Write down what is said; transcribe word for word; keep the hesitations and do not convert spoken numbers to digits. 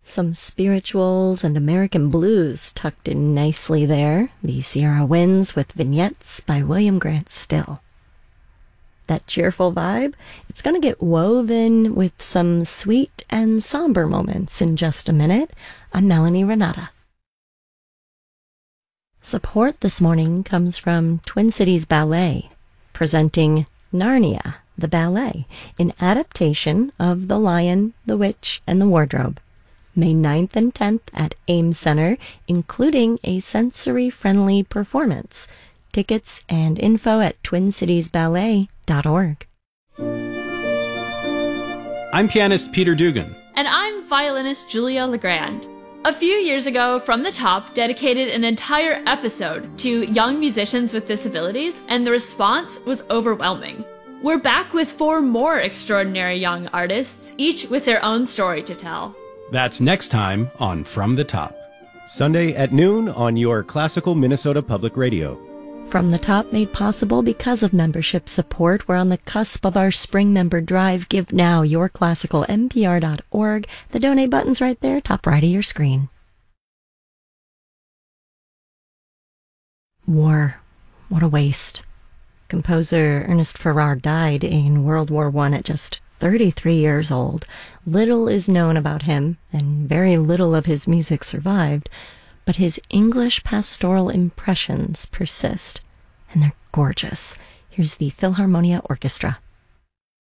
Some spirituals and American blues tucked in nicely there. The Sierra Winds with Vignettes by William Grant Still. That cheerful vibe, it's going to get woven with some sweet and somber moments in just a minute. I'm Melanie Renata. Support this morning comes from Twin Cities Ballet, presenting Narnia, the ballet, an adaptation of The Lion, the Witch, and the Wardrobe. May ninth and tenth at Ames Center, including a sensory-friendly performance. Tickets and info at twin cities ballet dot org. I'm pianist Peter Dugan. And I'm violinist Julia Legrand. A few years ago, From the Top dedicated an entire episode to young musicians with disabilities, and the response was overwhelming. We're back with four more extraordinary young artists, each with their own story to tell. That's next time on From the Top. Sunday at noon on your classical Minnesota Public Radio. From the Top made possible because of membership support. We're on the cusp of our spring member drive. Give now, your classical N P R dot org. The donate button's right there, top right of your screen. War. What a waste. Composer Ernest Farrar died in World War One at just thirty-three years old. Little is known about him, and very little of his music survived. But his English pastoral impressions persist, and they're gorgeous. Here's the Philharmonia Orchestra.